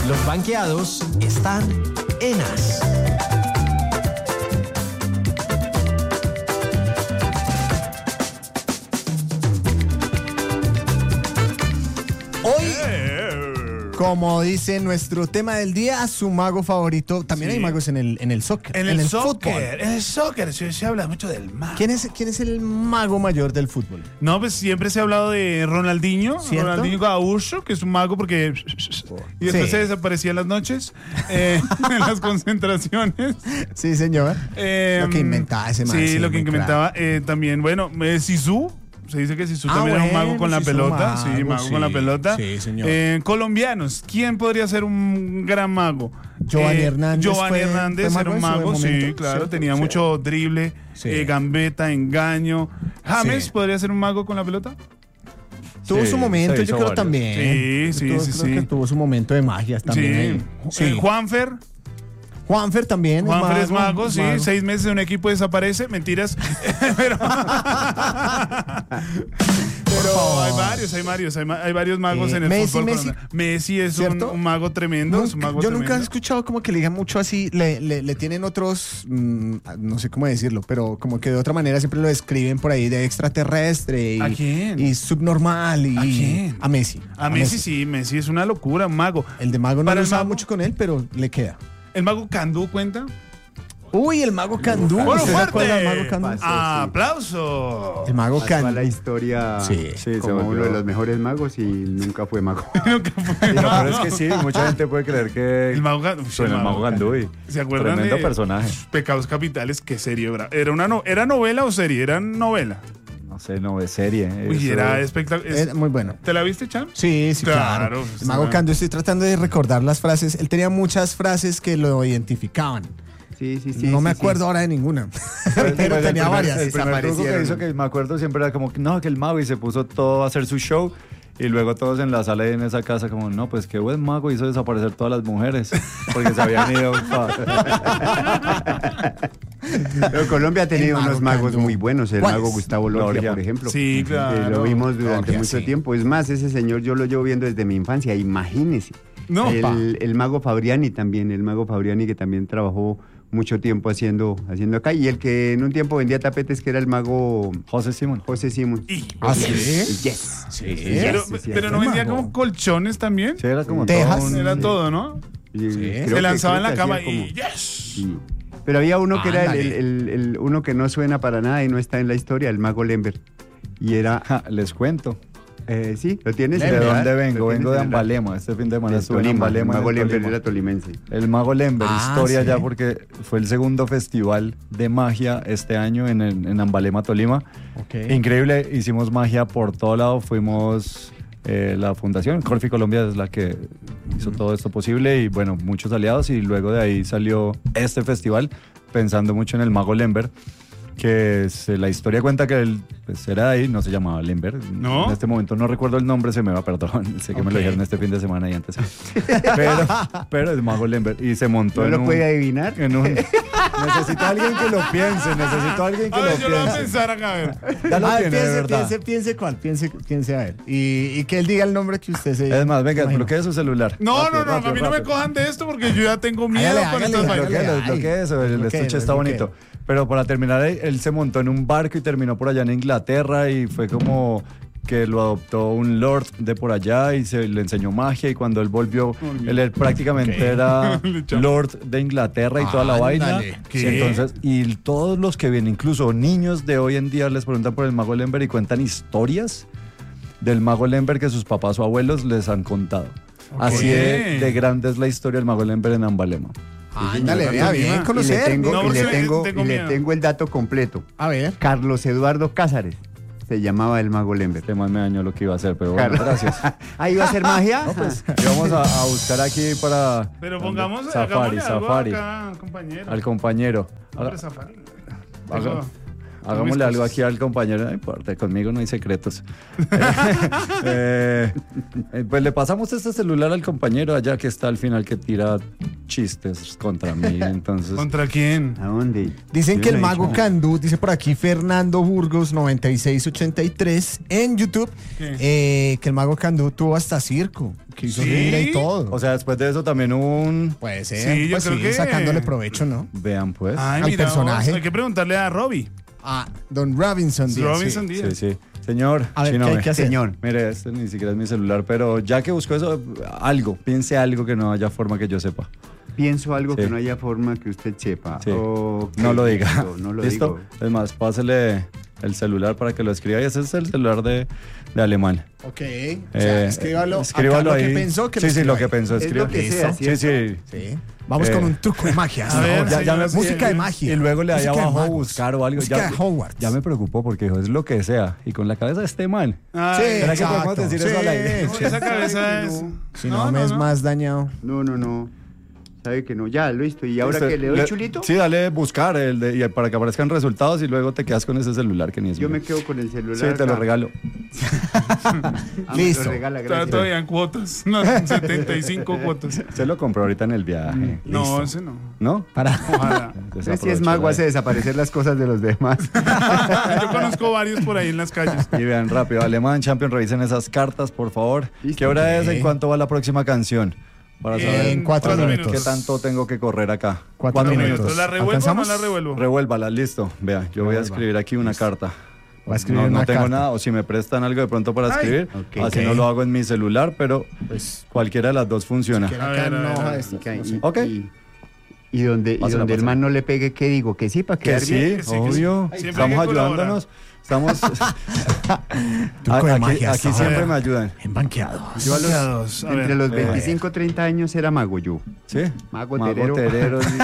Los banqueados están en As. Como dice nuestro tema del día, su mago favorito. También hay magos en el soccer. En el fútbol. En el soccer se habla mucho del mago. ¿Quién es el mago mayor del fútbol? No, pues siempre se ha hablado de Ronaldinho. ¿Cierto? Ronaldinho Gaúcho, que es un mago porque... Y después se desaparecía en las noches, en las concentraciones. Sí, señor. Lo que inventaba ese man. Sí, lo que muy inventaba. También, bueno, Zizou. Se dice que Zizou también era un mago con la pelota. Mago con la pelota. Sí, señor. Colombianos, ¿quién podría ser un gran mago? Giovanni Hernández. Giovanni Hernández era un mago, sí, claro. ¿cierto? Tenía mucho drible, gambeta, engaño. James podría ser un mago con la pelota. Tuvo su momento, yo creo varios. también. Sí. Creo que tuvo su momento de magia también. Sí. Juanfer también. Juanfer es mago, sí. 6 meses de un equipo desaparece. Mentiras. Pero hay varios magos en el fútbol colombiano. Messi es un mago tremendo. Yo nunca he escuchado como que le digan mucho así. Le tienen otros, no sé cómo decirlo, pero como que de otra manera siempre lo describen por ahí de extraterrestre. ¿A quién? Y subnormal. ¿A quién? A Messi. A Messi sí, Messi es una locura, un mago. El de mago no lo usaba mucho con él, pero le queda. ¿El mago Candú cuenta? Uy, el mago Candú. ¡Bueno, ¿Usted se acuerda del fuerte! mago Candú? ¡Aplauso! El mago Pasó a Candú. la historia como uno de los mejores magos y nunca fue mago. Pero es que sí, mucha gente puede creer que El mago Candú. el mago Gandui. ¿Se acuerdan Tremendo de personaje. Pecados Capitales? Qué serie, ¿verdad? ¿Era novela o serie? Era novela. No sé, no, de serie. Uy, Eso- era espectacular. Era muy bueno. ¿Te la viste, Chan? Sí, claro. El mago Candú, estoy tratando de recordar las frases. Él tenía muchas frases que lo identificaban. Sí. No me acuerdo ahora de ninguna. Pero tenía varias. El primer truco que hizo, que me acuerdo siempre era como, no, que el mago, y se puso todo a hacer su show. Y luego todos en la sala y en esa casa como, no, pues qué buen mago, hizo desaparecer todas las mujeres. Porque se habían ido. Pero Colombia ha tenido unos magos Candú. muy buenos. El ¿Cuáles? mago Gustavo Logia, Logia. por ejemplo. Sí, claro. Lo vimos durante Logia, mucho sí. tiempo. Es más, ese señor yo lo llevo viendo desde mi infancia. Imagínese. No, El mago Fabriani también. El mago Fabriani que también trabajó mucho tiempo haciendo acá. Y el que en un tiempo vendía tapetes, que era el mago José Simón. José Simón. ¿Ah, sí? Yes. Sí. Pero no vendía como colchones también. Sí, era como Tejas. todo un- Era todo, ¿no? Y creo Se que- lanzaba en creo la que cama hacía y como- ¡yes! Sí. Pero había uno que era Ándale. el uno que no suena para nada y no está en la historia, el mago Lember. Y era... Ja, les cuento. sí, lo tienes. ¿De ¿verdad? dónde Lo vengo? tienes Vengo de en el- Ambalema. Este fin de semana de estuve en Tolima. Ambalema. El mago en Lember Tolima. era tolimense. El Mago Lember, historia sí. ya porque fue el segundo festival de magia este año en Ambalema, Tolima. Ok. Increíble, hicimos magia por todo lado, fuimos la fundación, Corfi Colombia es la que hizo todo esto posible y bueno, muchos aliados y luego de ahí salió este festival pensando mucho en el Mago Lember, que la historia cuenta que él pues, era de ahí, no se llamaba Lember. ¿No? En este momento no recuerdo el nombre, se me va, perdón. Sé que me lo dijeron este fin de semana y antes. pero es Mago Lember y se montó ¿No en lo un... puede adivinar? Necesito a alguien que lo piense, necesito a alguien que A ver, lo yo lo voy a piense. pensar acá, a ver. Ya lo A ver, tiene, de verdad. piense cuál, piense a ver. Y que él diga el nombre que usted se... Es más, venga, imagina. bloquee su celular. No, Rápido, no, a rápido, mí no me rápido. cojan de esto porque yo ya tengo miedo con Hágale, estas hágale, vainas. hágale. Bloquee eso, el Bloquee, estuche está bloquee. bonito. Pero para terminar, él se montó en un barco y terminó por allá en Inglaterra y fue como que lo adoptó un lord de por allá y se le enseñó magia y cuando él volvió, él prácticamente era Le echamos. lord de Inglaterra y toda la vaina. Ándale. Sí, ¿Qué? entonces, y todos los que vienen, incluso niños de hoy en día les preguntan por el Mago Lember y cuentan historias del Mago Lember que sus papás o abuelos les han contado. Así de grande es la historia del Mago Lember en Ambalema. Ándale, vea, bien Y le conocer. tengo, No, y porque le tengo, tengo y le miedo. tengo el dato completo. A ver. Carlos Eduardo Cázares se llamaba el mago Lember. Este man me dañó lo que iba a hacer, pero bueno, Carlos. gracias. ¿Ahí va a ser magia? No, pues, y vamos a buscar aquí para... Pero pongamos Safari, hagámosle algo Safari. acá, compañero. Al compañero. Hombre, Safari. Haga- mis Hagámosle algo cosas. aquí al compañero, no importa, conmigo no hay secretos. Pues le pasamos este celular al compañero allá que está al final que tira chistes contra mí, entonces... ¿Contra quién? ¿A dónde? Dicen Yo que el no he mago dicho. Candú, dice por aquí Fernando Burgos 9683 en YouTube, que el mago Candú tuvo hasta circo, que hizo ¿Sí? gira y todo. O sea, después de eso también un... Puede ser, Sí, yo pues creo que- sacándole provecho, ¿no? Vean pues. Ay, al mira, personaje. hay que preguntarle a Robbie. Ah, Don Robinson Díaz. Robinson sí. Díaz. Sí, sí. Señor, A ver, Chino, ¿qué hay ve. que hacer? Señor. Mire, este ni siquiera es mi celular, pero ya que busco eso, piense algo que no haya forma que yo sepa. Pienso algo Sí. que no haya forma que usted sepa. Sí. Ok, No lo diga. listo, no lo ¿Listo? digo. Es más, pásele el celular para que lo escriba. Y ese es el celular de Alemán. Ok. O sea, escríbalo. Escríbalo acá ahí. lo que pensó que sí, sí, lo que escriba ahí. pensó. Es Escriba. lo que Listo. sea, Sí, sí. Sí. Vamos Eh, con un truco de magia. a ver, ahora. ya me- música de magia. Y luego le da ahí Música de abajo magos. buscar o algo. Música de Hogwarts. Ya me preocupó porque dijo, es lo que sea. Y con la cabeza de este man. Ay, Sí, ¿Será que exacto. podemos decir eso al aire? no, esa cabeza que es... no. Si no, me es más dañado. No. Sabe que no. Ya, listo. ¿Y ahora Listo. que le doy chulito? Sí, dale buscar y para que aparezcan resultados y luego te quedas con ese celular que ni es Yo mío. me quedo con el celular. Sí, te lo acá. regalo. Ah, me Listo. lo regala, Está gracias. todavía en cuotas. No, 75 cuotas. Se lo compró ahorita en el viaje. No, ese no. ¿No? Para. Ojalá. Entonces, si es mago, hace desaparecer las cosas de los demás. Yo conozco varios por ahí en las calles. Y vean rápido, Alemán Champion, revisen esas cartas, por favor. Listo. ¿Qué hora es? Ok. ¿En cuánto va la próxima canción? Para saber En 4 minutos. qué tanto tengo que correr acá. 4 minutos. ¿La revuelvo o no ¿Alcanzamos? la revuelvo? Revuélvala, listo. Vea, yo voy a escribir aquí una carta. Voy a escribir No, una no tengo carta. nada, o si me prestan algo de pronto para escribir, ok. así Ok. no lo hago en mi celular, pero Pues, cualquiera de las dos funciona. quiera A acá ver, en a ver, una a hoja ver. de estas, no sé. Ok. Y donde Pásala, el pásala. man no le pegue, ¿qué digo? Que sí, para Que quedar sí, bien. que sí. obvio. Siempre Estamos hay que ayudándonos. Estamos. Truco de aquí magia hasta aquí siempre ahora. me ayudan. En banqueado. Yo a los... Entre los a 25 30 años era mago yo. ¿Sí? Mago terero. sí.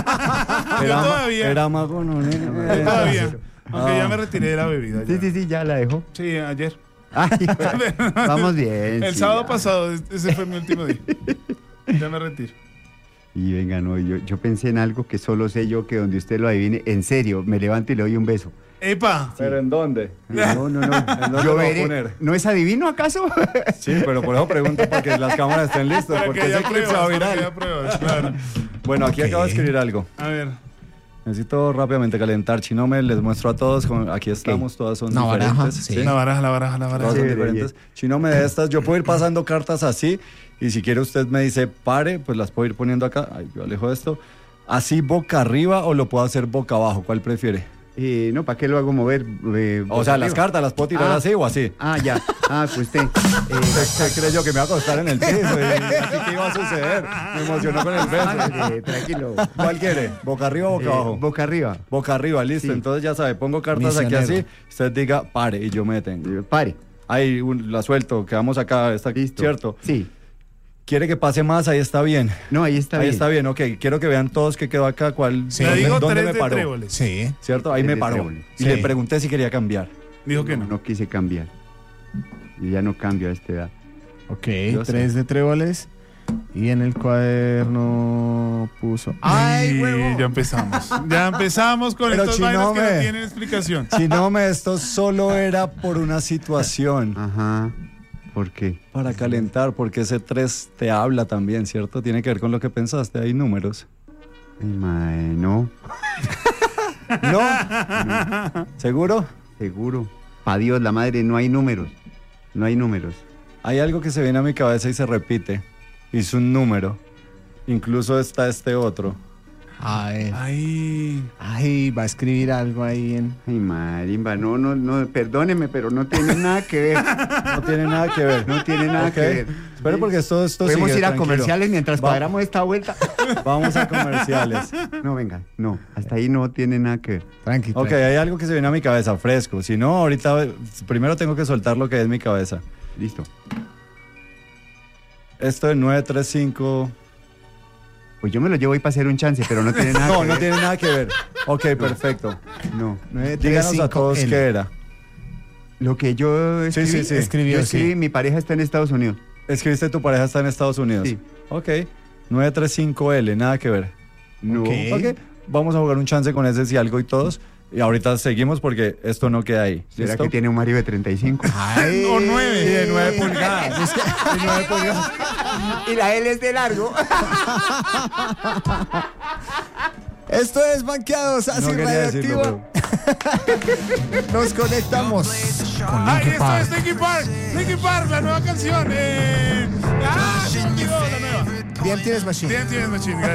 Yo todavía. Era mago, no, nene. Yo todavía. Aunque Ah. ya me retiré de la bebida. ya. Sí, ya la dejó. Sí, ayer. Ay, vamos bien. El sí, sábado ya. pasado, ese fue mi último día. Ya me retiro. Y venga, no, yo pensé en algo que solo sé yo, que donde usted lo adivine, en serio, me levanto y le doy un beso. ¡Epa! ¿Pero en dónde? No. dónde lo Yo voy a veré. poner? ¿No es adivino acaso? Sí, pero por eso pregunto para que las cámaras estén listas, Para porque que ese haya clip se va pruebas, para que viral. haya pruebas, claro. Bueno, aquí Ok. acabo de escribir algo. A ver. Necesito rápidamente calentar. Chinome, les muestro a todos. Aquí estamos, todas son Una baraja, diferentes. sí. La baraja. Todas son Sí, diferentes. Chinome de estas, yo puedo ir pasando cartas así. Y si quiere usted me dice pare, pues las puedo ir poniendo acá. Ay, yo alejo esto. ¿Así boca arriba o lo puedo hacer boca abajo? ¿Cuál prefiere? No, ¿para qué lo hago mover? O sea, las cartas las puedo tirar Ah. así o así. Ah, ya. Ah, pues usted. ¿Qué creyó que me iba a acostar en el piso? ¿Y aquí qué iba a suceder? Me emocionó con el beso. Tranquilo. ¿Cuál quiere? ¿Boca arriba o boca abajo? Boca arriba. Boca arriba, listo. Sí. Entonces ya sabe, pongo cartas aquí Misionero. así. Usted diga pare y yo me detengo. Pare. Ahí la suelto, quedamos acá, está Listo. cierto. Sí. ¿Quiere que pase más? Ahí está bien. No, ahí está Ahí bien. está bien, ok. Quiero que vean todos que quedó acá, cuál, Sí. Le digo dónde 3 me de paró. tréboles. Sí. ¿Cierto? Ahí Tres me de paró. tréboles. Y Sí. le pregunté si quería cambiar. Dijo que no. No quise cambiar. Yo ya no cambio a esta edad. Ok, Yo sé. 3 de tréboles. Y en el cuaderno puso. ¡Ay, huevo! Ya empezamos. Ya empezamos con Pero estos vainas que no Chinome. tienen explicación. Chinome, esto solo era por una situación. Ajá. ¿Por qué? Para calentar, porque ese 3 te habla también, ¿cierto? Tiene que ver con lo que pensaste. Hay números. Ay, mae, no. ¿No? ¿Seguro? Seguro. Pa' Dios, la madre, no hay números. No hay números. Hay algo que se viene a mi cabeza y se repite. Es un número. Incluso está este otro. A ver. Ay. Ay, va a escribir algo ahí en. Ay, marimba, no, perdóneme, pero no tiene nada que ver. No tiene nada que ver. No tiene nada Ok. que ver. Espero porque esto Podemos sigue, ir a tranquilo. comerciales mientras Va- cuadramos esta vuelta. Vamos a comerciales. No, venga, no, hasta ahí no tiene nada que ver. Tranqui. Ok, hay algo que se viene a mi cabeza fresco. Si no, ahorita primero tengo que soltar lo que es mi cabeza. Listo. Esto de 935. Pues yo me lo llevo ahí para hacer un chance, pero no tiene nada No, que no ver. tiene nada que ver. Ok, perfecto. No. Díganos a todos qué era. Lo que yo escribí, sí, sí. Escribió, yo escribí, sí. mi pareja está en Estados Unidos. Escribiste tu pareja está en Estados Unidos. Sí. Ok. 935L, nada que ver. No. Ok. Ok. Vamos a jugar un chance con ese si algo y todos. Y ahorita seguimos porque esto no queda ahí. ¿Será ¿Listo? que tiene un Mario de 35? Ay, O 9. y de 9 pulgadas. Es que- Y 9 pulgadas. Y la L es de largo. Esto es Banqueados, así No quería radioactiva. decirlo, pero... Nos conectamos con Ay, Linkin esto Park. es Linkin Park, la nueva canción. Se me olvidó la nueva. Bien tienes Machine. Bien, tienes Machine.